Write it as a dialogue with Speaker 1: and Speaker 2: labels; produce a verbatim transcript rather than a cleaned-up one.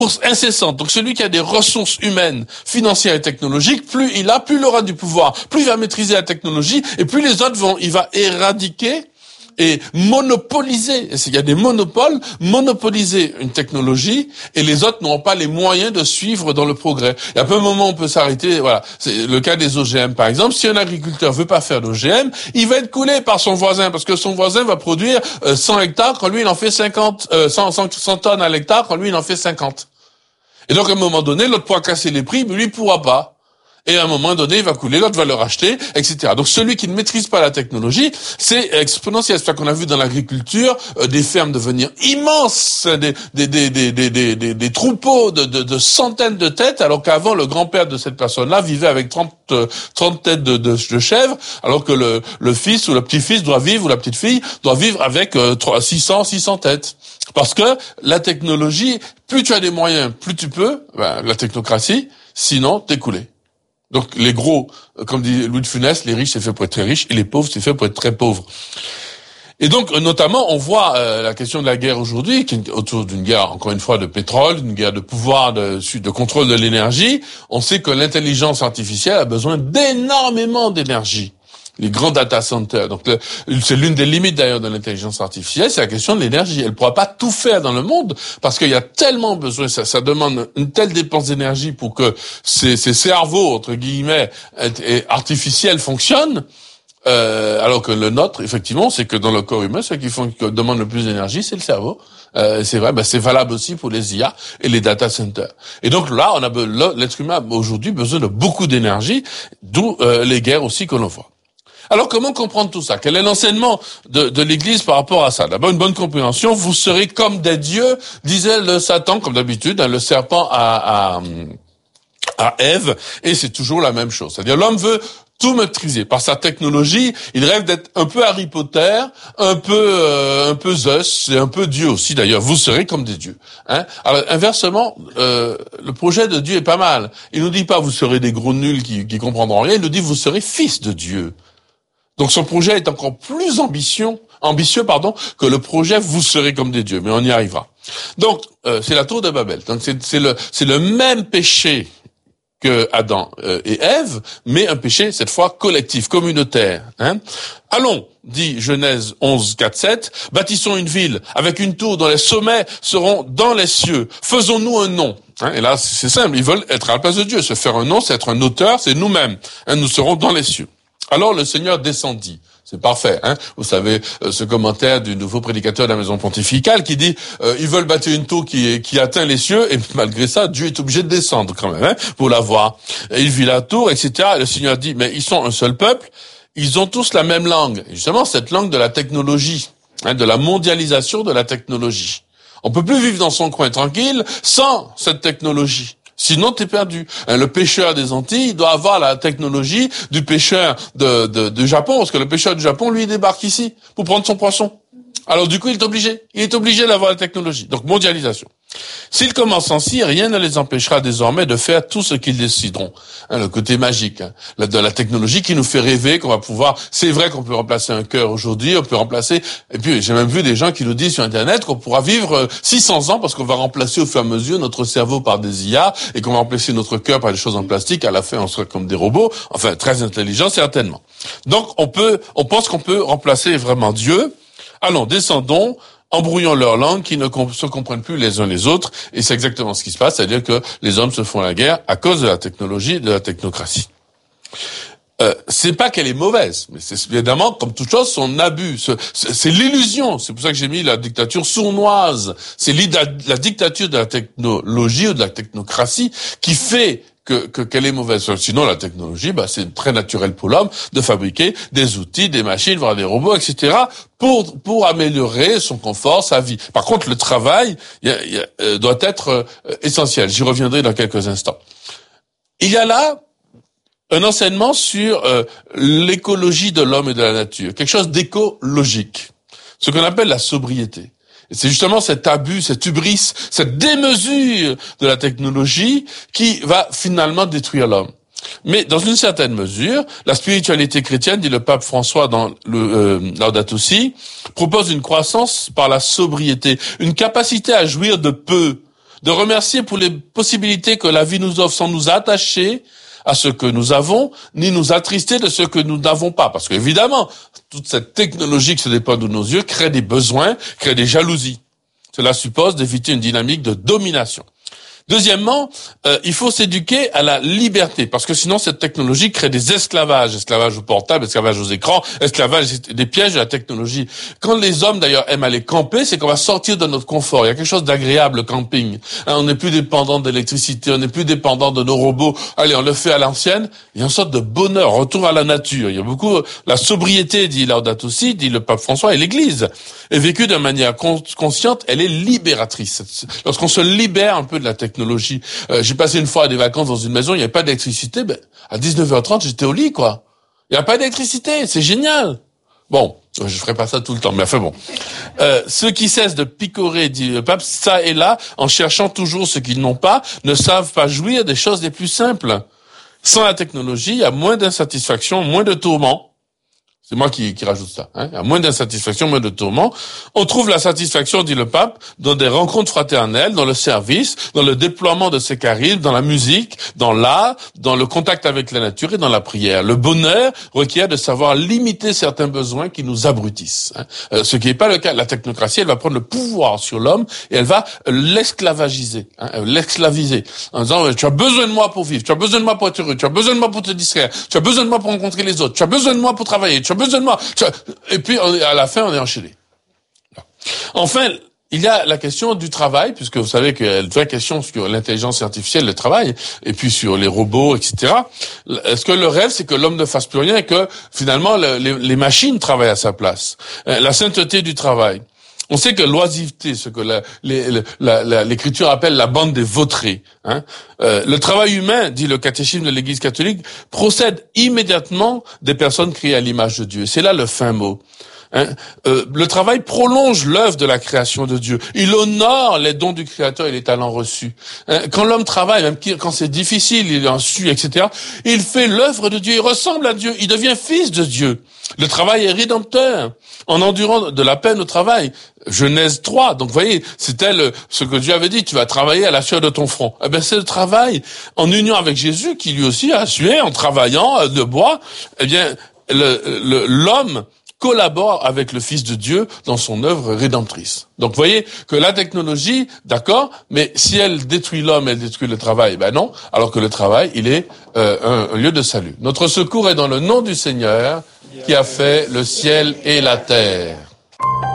Speaker 1: incessante. Donc celui qui a des ressources humaines, financières et technologiques, plus il a, plus il aura du pouvoir, plus il va maîtriser la technologie, et plus les autres vont, il va éradiquer et monopoliser, il y a des monopoles, monopoliser une technologie, et les autres n'auront pas les moyens de suivre dans le progrès. Il y a peu de moments où on peut s'arrêter, voilà. C'est le cas des O G M, par exemple. Si un agriculteur veut pas faire d'O G M, il va être coulé par son voisin, parce que son voisin va produire euh, cent hectares, quand lui, il en fait cinquante, euh, cent, cent, cent tonnes à l'hectare, quand lui, il en fait cinquante. Et donc, à un moment donné, l'autre pourra casser les prix, mais lui, il pourra pas. Et à un moment donné, il va couler, l'autre va le racheter, et cetera. Donc celui qui ne maîtrise pas la technologie, c'est exponentiel. C'est ça qu'on a vu dans l'agriculture, euh, des fermes devenir immenses, des, des, des, des, des, des, des, des troupeaux de, de, de centaines de têtes, alors qu'avant, le grand-père de cette personne-là vivait avec trente, trente têtes de, de, de chèvres, alors que le, le fils ou le petit-fils doit vivre, ou la petite-fille, doit vivre avec euh, six cents, six cents têtes. Parce que la technologie, plus tu as des moyens, plus tu peux, ben, la technocratie, sinon t'es coulé. Donc les gros, comme dit Louis de Funès, les riches c'est fait pour être très riches et les pauvres c'est fait pour être très pauvres. Et donc notamment on voit euh, la question de la guerre aujourd'hui, qui est autour d'une guerre encore une fois de pétrole, une guerre de pouvoir, de, de contrôle de l'énergie. On sait que l'intelligence artificielle a besoin d'énormément d'énergie. Les grands data centers. Donc, le, c'est l'une des limites d'ailleurs de l'intelligence artificielle, c'est la question de l'énergie. Elle ne pourra pas tout faire dans le monde parce qu'il y a tellement besoin, ça, ça demande une telle dépense d'énergie pour que ces, ces cerveaux, entre guillemets, artificiels fonctionnent. Euh, alors que le nôtre, effectivement, c'est que dans le corps humain, ce qui, font, qui demande le plus d'énergie, c'est le cerveau. Euh, c'est vrai, ben c'est valable aussi pour les I A et les data centers. Et donc là, on a l'être humain a aujourd'hui besoin de beaucoup d'énergie, d'où euh, les guerres aussi que l'on voit. Alors, comment comprendre tout ça? Quel est l'enseignement de, de l'Église par rapport à ça? D'abord, une bonne compréhension. Vous serez comme des dieux, disait le Satan, comme d'habitude, hein, le serpent à, à, à Ève, et c'est toujours la même chose. C'est-à-dire, l'homme veut tout maîtriser par sa technologie. Il rêve d'être un peu Harry Potter, un peu euh, un peu Zeus, et un peu Dieu aussi. D'ailleurs, vous serez comme des dieux. Hein? Alors, inversement, euh, le projet de Dieu est pas mal. Il nous dit pas vous serez des gros nuls qui, qui comprendront rien. Il nous dit vous serez fils de Dieu. Donc son projet est encore plus ambitieux, ambitieux pardon, que le projet vous serez comme des dieux, mais on y arrivera. Donc euh, c'est la tour de Babel. Donc c'est, c'est le c'est le même péché que Adam euh, et Ève, mais un péché cette fois collectif, communautaire. Hein. Allons, dit Genèse onze, quatre, sept, bâtissons une ville avec une tour dont les sommets seront dans les cieux. Faisons-nous un nom. Hein, et là c'est simple, ils veulent être à la place de Dieu. Se faire un nom, c'est être un auteur, c'est nous-mêmes. Hein, nous serons dans les cieux. Alors le Seigneur descendit. C'est parfait, hein. Vous savez euh, ce commentaire du nouveau prédicateur de la maison pontificale qui dit euh, ils veulent bâtir une tour qui qui atteint les cieux et malgré ça Dieu est obligé de descendre quand même, hein, pour la voir. Et il vit la tour, et cetera. Et le Seigneur dit mais ils sont un seul peuple, ils ont tous la même langue. Et justement cette langue de la technologie, hein, de la mondialisation de la technologie. On peut plus vivre dans son coin tranquille sans cette technologie. Sinon, t'es perdu. Le pêcheur des Antilles, il doit avoir la technologie du pêcheur de, de, de Japon, parce que le pêcheur du Japon, lui, il débarque ici pour prendre son poisson. Alors du coup, il est obligé. Il est obligé d'avoir la technologie. Donc, mondialisation. S'ils commencent ainsi, rien ne les empêchera désormais de faire tout ce qu'ils décideront. Hein, le côté magique hein, de la technologie qui nous fait rêver qu'on va pouvoir... C'est vrai qu'on peut remplacer un cœur aujourd'hui, on peut remplacer... Et puis, j'ai même vu des gens qui nous disent sur Internet qu'on pourra vivre six cents ans parce qu'on va remplacer au fur et à mesure notre cerveau par des I A et qu'on va remplacer notre cœur par des choses en plastique. À la fin, on sera comme des robots. Enfin, très intelligents, certainement. Donc, on peut, on pense qu'on peut remplacer vraiment Dieu. Allons, descendons, embrouillons leur langue, qui ne se comprennent plus les uns les autres, et c'est exactement ce qui se passe, c'est-à-dire que les hommes se font la guerre à cause de la technologie, de la technocratie. Euh, c'est pas qu'elle est mauvaise, mais c'est évidemment, comme toute chose, son abus. C'est, c'est l'illusion. C'est pour ça que j'ai mis la dictature sournoise. C'est la, la dictature de la technologie ou de la technocratie qui fait que, que qu'elle est mauvaise. Sinon, la technologie, bah, c'est très naturel pour l'homme de fabriquer des outils, des machines, voire des robots, et cetera, pour pour améliorer son confort, sa vie. Par contre, le travail y a, y a, euh, doit être euh, essentiel. J'y reviendrai dans quelques instants. Il y a là un enseignement sur euh, l'écologie de l'homme et de la nature, quelque chose d'écologique, ce qu'on appelle la sobriété. Et c'est justement cet abus, cette hubris, cette démesure de la technologie qui va finalement détruire l'homme. Mais dans une certaine mesure, la spiritualité chrétienne, dit le pape François dans le euh, Laudato Si, propose une croissance par la sobriété, une capacité à jouir de peu, de remercier pour les possibilités que la vie nous offre sans nous attacher à ce que nous avons, ni nous attrister de ce que nous n'avons pas. Parce qu'évidemment, toute cette technologie qui se déploie de nos yeux crée des besoins, crée des jalousies. Cela suppose d'éviter une dynamique de domination. Deuxièmement, euh, il faut s'éduquer à la liberté, parce que sinon cette technologie crée des esclavages, esclavage au portable, esclavage aux écrans, esclavage des pièges de la technologie. Quand les hommes d'ailleurs aiment aller camper, c'est qu'on va sortir de notre confort. Il y a quelque chose d'agréable le camping. Hein, on n'est plus dépendant d'électricité, on n'est plus dépendant de nos robots. Allez, on le fait à l'ancienne. Il y a une sorte de bonheur, retour à la nature. Il y a beaucoup la sobriété, dit Laudato Si, dit le pape François, et l'Église est vécue de manière consciente. Elle est libératrice. Lorsqu'on se libère un peu de la technologie. Technologie. Euh, j'ai passé une fois des vacances dans une maison, il n'y avait pas d'électricité, ben, à dix-neuf heures trente, j'étais au lit, quoi. Il n'y a pas d'électricité, c'est génial. Bon, je ferai pas ça tout le temps, mais enfin bon. Euh, ceux qui cessent de picorer, dit le pape, ça et là, en cherchant toujours ce qu'ils n'ont pas, ne savent pas jouir des choses les plus simples. Sans la technologie, il y a moins d'insatisfaction, moins de tourments. C'est moi qui, qui rajoute ça. Hein. Il y a moins d'insatisfaction, moins de tourments. On trouve la satisfaction, dit le pape, dans des rencontres fraternelles, dans le service, dans le déploiement de ses charismes, dans la musique, dans l'art, dans le contact avec la nature et dans la prière. Le bonheur requiert de savoir limiter certains besoins qui nous abrutissent. Hein. Euh, ce qui n'est pas le cas. La technocratie, elle va prendre le pouvoir sur l'homme et elle va l'esclavagiser, hein, l'esclaviser. En disant, tu as besoin de moi pour vivre, tu as besoin de moi pour être heureux, tu as besoin de moi pour te distraire, tu as besoin de moi pour rencontrer les autres, tu as besoin de moi pour travailler, tu as besoin de moi. Et puis, on est, à la fin, on est enchaîné. Enfin, il y a la question du travail, puisque vous savez qu'il y a une vraie question sur l'intelligence artificielle, le travail, et puis sur les robots, et cetera. Est-ce que le rêve, c'est que l'homme ne fasse plus rien et que, finalement, le, les, les machines travaillent à sa place? La sainteté du travail. On sait que l'oisiveté, ce que la, les, la, la, l'écriture appelle la bande des vautrés, hein, euh, le travail humain, dit le catéchisme de l'Église catholique, procède immédiatement des personnes créées à l'image de Dieu. C'est là le fin mot. Hein, euh, le travail prolonge l'œuvre de la création de Dieu. Il honore les dons du Créateur et les talents reçus. Hein, quand l'homme travaille, même quand c'est difficile, il est en su, et cetera, il fait l'œuvre de Dieu, il ressemble à Dieu, il devient fils de Dieu. Le travail est rédempteur, en endurant de la peine au travail. Genèse trois, donc vous voyez, c'était le, ce que Dieu avait dit, tu vas travailler à la sueur de ton front. Eh bien, c'est le travail en union avec Jésus qui lui aussi a sué en travaillant de bois. Eh bien, le, le, l'homme collabore avec le Fils de Dieu dans son œuvre rédemptrice. Donc, vous voyez que la technologie, d'accord, mais si elle détruit l'homme, elle détruit le travail, ben non, alors que le travail, il est euh, un, un lieu de salut. Notre secours est dans le nom du Seigneur qui a fait le ciel et la terre.